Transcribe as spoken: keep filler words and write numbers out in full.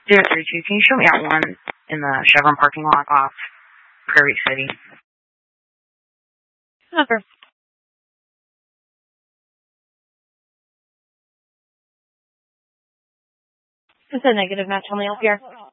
zero three two, can you show me out one in the Chevron parking lot off Prairie City? Over. It's a negative match on the L P R.